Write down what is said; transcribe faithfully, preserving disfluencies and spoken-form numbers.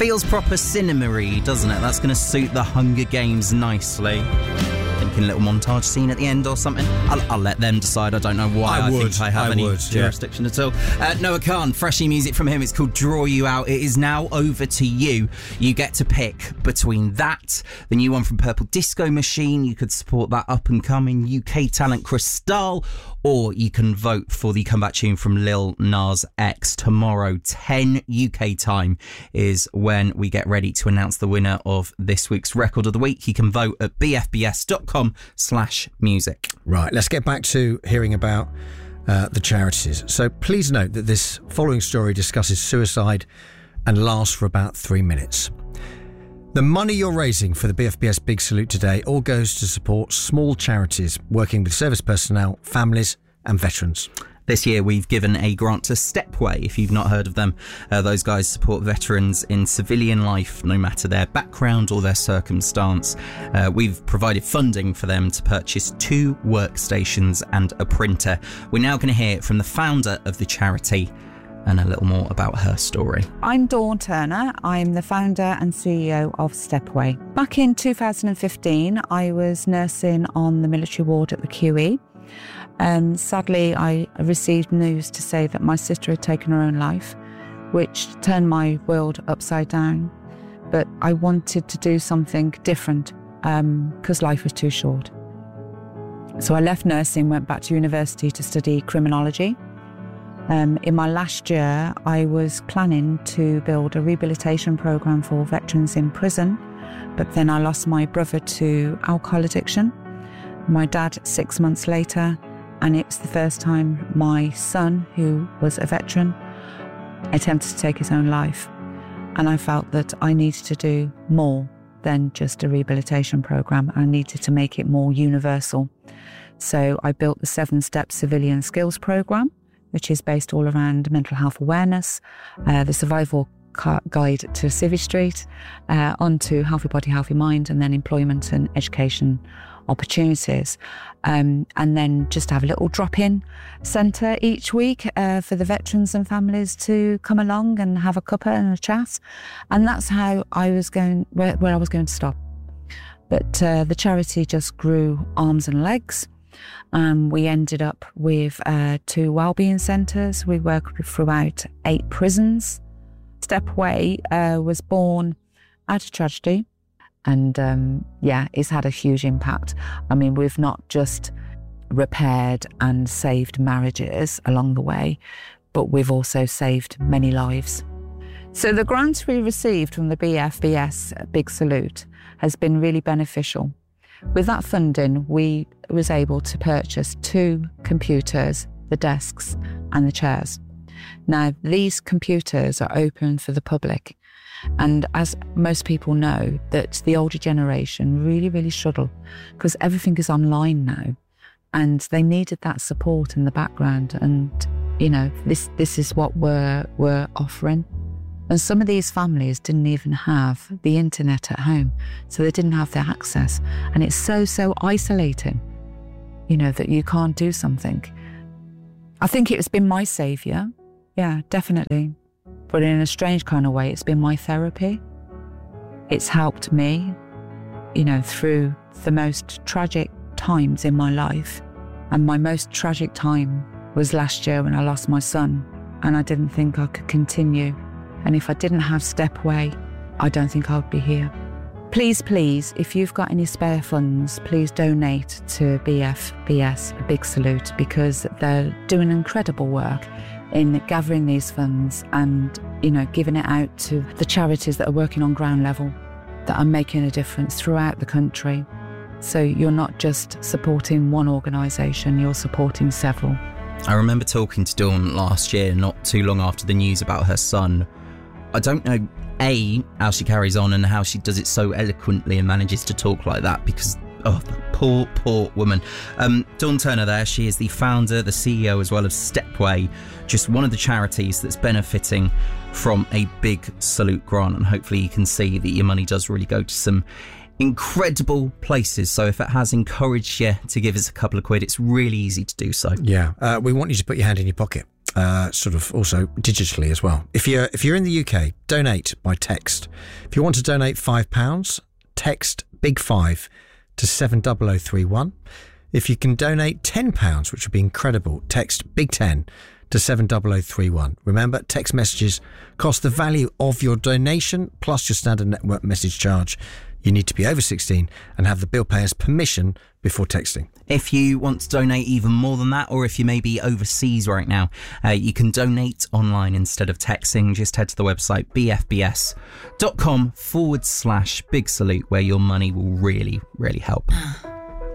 Feels proper cinema-y, doesn't it? That's going to suit the Hunger Games nicely. Thinking a little montage scene at the end or something. I'll, I'll let them decide. I don't know why I, I would. think I have I any would, jurisdiction yeah. at all. Uh, Noah Khan, freshy music from him. It's called Draw You Out. It is now over to you. You get to pick between that, the new one from Purple Disco Machine. You could support that up-and-coming U K talent Cristal, or you can vote for the comeback tune from Lil Nas X. Tomorrow, ten U K time, is when we get ready to announce the winner of this week's Record of the Week. You can vote at b f b s dot com slash music. Right, let's get back to hearing about uh, the charities. So please note that this following story discusses suicide and lasts for about three minutes. The money you're raising for the B F B S Big Salute today all goes to support small charities working with service personnel, families and veterans. This year we've given a grant to Stepway. If you've not heard of them, uh, those guys support veterans in civilian life, no matter their background or their circumstance. Uh, we've provided funding for them to purchase two workstations and a printer. We're now going to hear from the founder of the charity and a little more about her story. I'm Dawn Turner. I'm the founder and C E O of Stepway. Back in two thousand fifteen, I was nursing on the military ward at the Q E. Um, sadly, I received news to say that my sister had taken her own life, which turned my world upside down. But I wanted to do something different because um, life was too short. So I left nursing, went back to university to study criminology. Um, in my last year, I was planning to build a rehabilitation programme for veterans in prison, but then I lost my brother to alcohol addiction, my dad six months later, and it's the first time my son, who was a veteran, attempted to take his own life. And I felt that I needed to do more than just a rehabilitation programme. I needed to make it more universal. So I built the seven-step civilian skills programme, which is based all around mental health awareness, uh, the survival guide to Civvy Street, uh, onto Healthy Body, Healthy Mind, and then employment and education opportunities. Um, and then just have a little drop-in centre each week uh, for the veterans and families to come along and have a cuppa and a chat. And that's how I was going, where, where I was going to stop. But uh, the charity just grew arms and legs. Um, we ended up with uh, two wellbeing centres. We worked throughout eight prisons. Stepway uh, was born out of tragedy, and um, yeah, it's had a huge impact. I mean, we've not just repaired and saved marriages along the way, but we've also saved many lives. So the grant we received from the B F B S Big Salute has been really beneficial. With that funding, we was able to purchase two computers, the desks and the chairs. Now, these computers are open for the public. And as most people know, that the older generation really, really struggle because everything is online now. And they needed that support in the background. And, you know, this this is what we're, we're offering. And some of these families didn't even have the internet at home, so they didn't have their access. And it's so, so isolating, you know, that you can't do something. I think it's been my saviour. Yeah, definitely. But in a strange kind of way, it's been my therapy. It's helped me, you know, through the most tragic times in my life. And my most tragic time was last year when I lost my son, and I didn't think I could continue. And if I didn't have Stepway, I don't think I would be here. Please, please, if you've got any spare funds, please donate to B F B S, a Big Salute, because they're doing incredible work in gathering these funds and, you know, giving it out to the charities that are working on ground level, that are making a difference throughout the country. So you're not just supporting one organisation, you're supporting several. I remember talking to Dawn last year, not too long after the news about her son. I don't know, A, how she carries on and how she does it so eloquently and manages to talk like that, because, oh, the poor, poor woman. Um, Dawn Turner there, she is the founder, the C E O as well of Stepway, just one of the charities that's benefiting from a Big Salute grant, and hopefully you can see that your money does really go to some incredible places. So if it has encouraged you to give us a couple of quid, it's really easy to do so. Yeah, uh, we want you to put your hand in your pocket uh, sort of also digitally as well. If you're if you're in the U K, donate by text. If you want to donate five pounds, text big five to seven double oh three one. If you can donate ten pounds, which would be incredible, text big ten to seven double oh three one. Remember, text messages cost the value of your donation plus your standard network message charge. You need to be over sixteen and have the bill payer's permission before texting. If you want to donate even more than that, or if you may be overseas right now, uh, you can donate online instead of texting. Just head to the website bfbs.com forward slash big salute, where your money will really, really help.